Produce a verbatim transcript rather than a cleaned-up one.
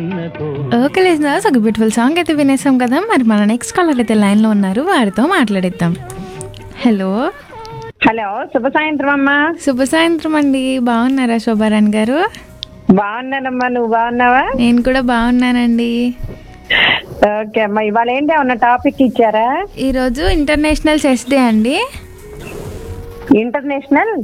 Okay listeners, ఒక beautiful song అయితే వినేసాం కదా. మరి మన నెక్స్ట్ కాలర్ అయితే లైన్లో ఉన్నారు, వారితో మాట్లాడిద్దాం. హలో హలో, శుభ సాయంత్రం అమ్మా. శుభ సాయంత్రం అండి. బాగున్నారా శోభారాణి గారు? బాగున్నానమ్మా, నువ్వు బాగున్నావా? నేను కూడా బాగున్నానండి. ఓకే అమ్మా, ఇవాళ ఏంటి ఏమన్నా టాపిక్ ఇచ్చారా? ఈరోజు ఇంటర్నేషనల్ చెస్ డే అండి. ఇంటర్నేషనల్